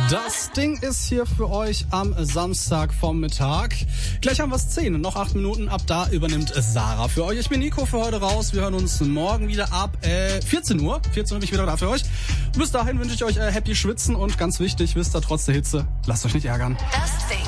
Das Ding ist hier für euch am Samstagvormittag. Gleich haben wir es 10, noch 8 Minuten. Ab da übernimmt Sarah für euch. Ich bin Nico für heute raus. Wir hören uns morgen wieder ab 14 Uhr. 14 Uhr bin ich wieder da für euch. Bis dahin wünsche ich euch happy Schwitzen und ganz wichtig, wisst ihr, trotz der Hitze, lasst euch nicht ärgern. Das Ding.